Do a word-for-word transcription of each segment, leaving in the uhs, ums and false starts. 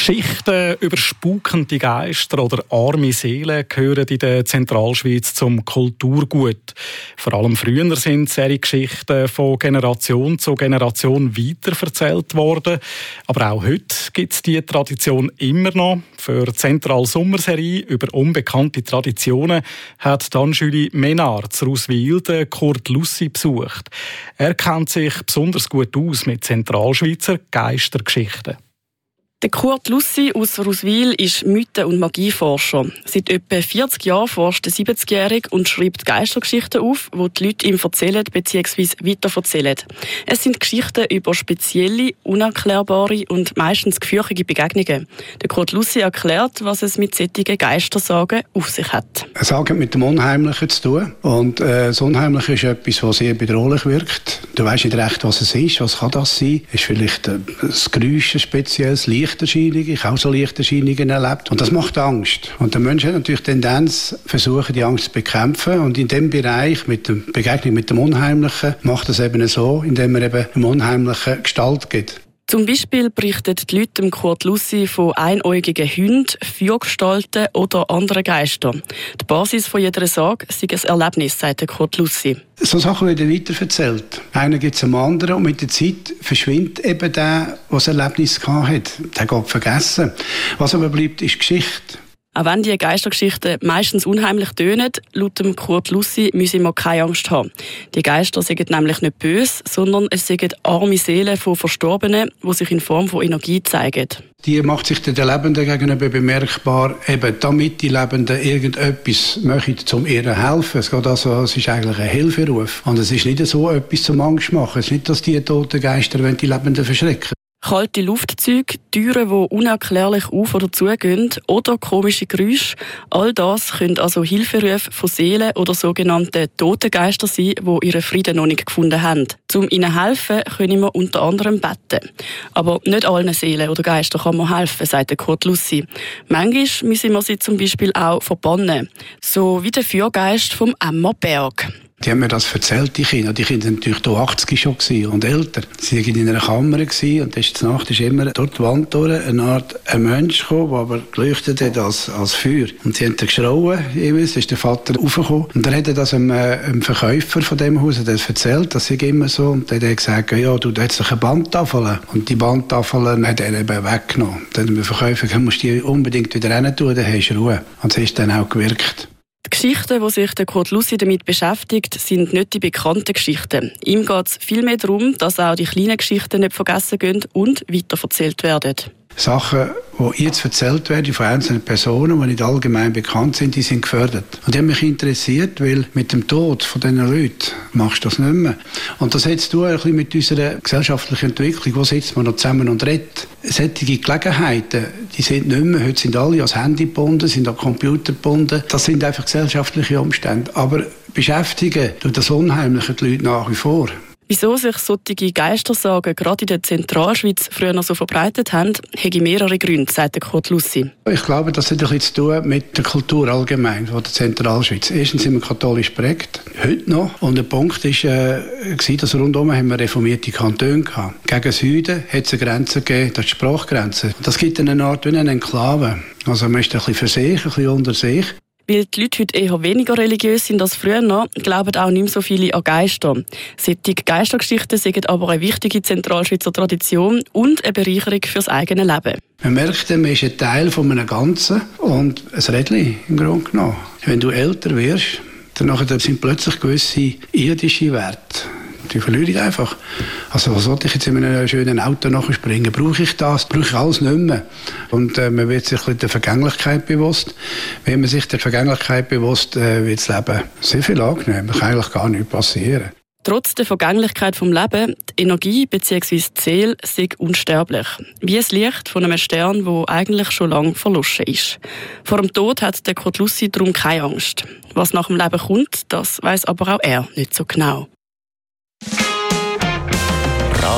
Geschichten über spukende Geister oder arme Seelen gehören in der Zentralschweiz zum Kulturgut. Vor allem früher sind solche Geschichten von Generation zu Generation weiterverzählt worden. Aber auch heute gibt es diese Tradition immer noch. Für die Zentral Sommerserie über unbekannte Traditionen hat dann Julie Ménard zu Ruswil den Kurt Lussi besucht. Er kennt sich besonders gut aus mit Zentralschweizer Geistergeschichten. Der Kurt Lussi aus Ruswil ist Mythen- und Magieforscher. Seit etwa vierzig Jahren forscht der siebzigjährige und schreibt Geistergeschichten auf, die die Leute ihm erzählen bzw. weiterverzählen. Es sind Geschichten über spezielle, unerklärbare und meistens gefürchtige Begegnungen. Der Kurt Lussi erklärt, was es mit solchen Geistersagen auf sich hat. Eine Sage hat mit dem Unheimlichen zu tun. Und äh, das Unheimliche ist etwas, das sehr bedrohlich wirkt. Du weißt nicht recht, was es ist. Was kann das sein? Ist vielleicht äh, das Geräusch ein spezielles Licht? Lichterscheinungen. Ich habe auch so Lichterscheinungen erlebt. Und das macht Angst. Und der Mensch hat natürlich die Tendenz, versuchen, die Angst zu bekämpfen. Und in dem Bereich, mit der Begegnung mit dem Unheimlichen, macht das eben so, indem er eben dem Unheimlichen Gestalt gibt. Zum Beispiel berichten die Leute dem Kurt Lussi von einäugigen Hunden, Feuergestalten oder anderen Geistern. Die Basis von jeder Sage ist ein Erlebnis, sagt der Kurt Lussi. So Sachen werden weiterverzählt. Einer gibt es am anderen und mit der Zeit verschwindet eben der, der das Erlebnis hatte. Der geht vergessen. Was aber bleibt, ist Geschichte. Auch wenn die Geistergeschichten meistens unheimlich tönen, laut dem Kurt Lussi müssen wir keine Angst haben. Die Geister sind nämlich nicht böse, sondern es sind arme Seelen von Verstorbenen, die sich in Form von Energie zeigen. Die macht sich den Lebenden gegenüber bemerkbar, eben damit die Lebenden irgendetwas möchten, um ihnen zu helfen. Es geht also, es ist eigentlich ein Hilferuf. Und es ist nicht so etwas zum Angst machen. Es ist nicht, dass die toten Geister die Lebenden verschrecken. Kalte Luftzüge, Türen, die unerklärlich auf- oder zugehen oder komische Geräusche, all das können also Hilferufe von Seelen oder sogenannten Totengeister sein, die ihren Frieden noch nicht gefunden haben. Um ihnen helfen, können wir unter anderem beten. Aber nicht allen Seelen oder Geistern kann man helfen, sagt der Kurt Lussi. Manchmal müssen wir sie zum Beispiel auch verbannen, so wie der Feuergeist vom Emmerberg. Die haben mir das erzählt, die Kinder. Die Kinder waren natürlich hier achtzig schon und älter. Sie waren in einer Kammer und die Nacht ist immer dort die Wand durch eine Art ein Mensch gekommen, der aber geleuchtet hat als, als Feuer. Und sie haben dann geschrauen, jeweils, ist der Vater raufgekommen. Und dann hat er das einem, äh, einem Verkäufer von dem Haus das erzählt, das sei immer so. Und dann hat er gesagt, ja, du, da hat sich eine Bandtafel. Und die Bandtafel hat er eben weggenommen. Dann hat der Verkäufer gesagt, musst du die unbedingt wieder rein tun, dann hast du Ruhe. Und das ist dann auch gewirkt. Die Geschichten, die sich der Kurt Lussi damit beschäftigt, sind nicht die bekannten Geschichten. Ihm geht es vielmehr darum, dass auch die kleinen Geschichten nicht vergessen gehen und weiterverzählt werden. Sachen, die jetzt erzählt werden von einzelnen Personen, die nicht allgemein bekannt sind, die sind gefördert. Und die haben mich interessiert, weil mit dem Tod von diesen Leuten machst du das nicht mehr. Und das hat zu tun ein bisschen mit unserer gesellschaftlichen Entwicklung. Wo sitzt man noch zusammen und redet? Solche Gelegenheiten, die sind nicht mehr. Heute sind alle ans Handy gebunden, sind an Computer gebunden. Das sind einfach gesellschaftliche Umstände. Aber beschäftigen tut das Unheimliche die Leute nach wie vor. Wieso sich solche Geistersagen gerade in der Zentralschweiz früher noch so verbreitet haben, hätte mehrere Gründe, sagt der Kurt Lussi. Ich glaube, das hat ein bisschen zu tun mit der Kultur allgemein von der Zentralschweiz. Erstens sind wir katholisch geprägt, heute noch. Und der Punkt war, äh, dass rundum haben wir reformierte Kantone gehabt. Gegen Süden hat es eine Grenze gegeben, das ist die Sprachgrenze. Das gibt eine Art wie eine Enklave. Also man ist ein bisschen für sich, ein bisschen unter sich. Weil die Leute heute eher weniger religiös sind als früher, glauben auch nicht mehr so viele an Geister. Solche Geistergeschichten sind aber eine wichtige Zentralschweizer Tradition und eine Bereicherung für das eigene Leben. Man merkt, man ist ein Teil von einem Ganzen und ein Rädchen im Grunde genommen. Wenn du älter wirst, dann sind plötzlich gewisse irdische Werte. Die verliere ich einfach. Also was sollte ich jetzt in einem schönen Auto nachspringen? Brauche ich das? Brauche ich alles nicht mehr? Und äh, man wird sich der Vergänglichkeit bewusst. Wenn man sich der Vergänglichkeit bewusst äh, wird das Leben sehr viel angenehm. Da kann eigentlich gar nichts passieren. Trotz der Vergänglichkeit vom Leben, die Energie bzw. die Seele sei unsterblich. Wie das Licht von einem Stern, der eigentlich schon lange verloschen ist. Vor dem Tod hat der Kurt Lussi darum keine Angst. Was nach dem Leben kommt, das weiss aber auch er nicht so genau.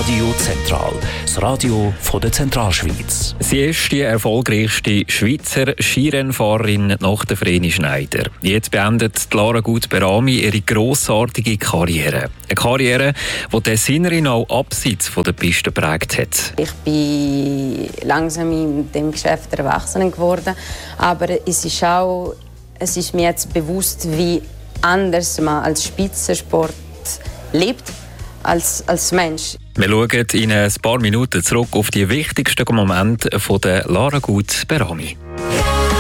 Radio Zentral, das Radio von der Zentralschweiz. Sie ist die erfolgreichste Schweizer Skirennfahrerin nach der Vreni Schneider. Jetzt beendet Lara Gut-Berami ihre grossartige Karriere. Eine Karriere, die die Tessinerin auch abseits von der Piste geprägt hat. Ich bin langsam in dem Geschäft der Erwachsenen geworden, aber es ist auch, es ist mir jetzt bewusst, wie anders man als Spitzensport lebt als, als Mensch. Wir schauen in ein paar Minuten zurück auf die wichtigsten Momente von der Lara Gut-Berami.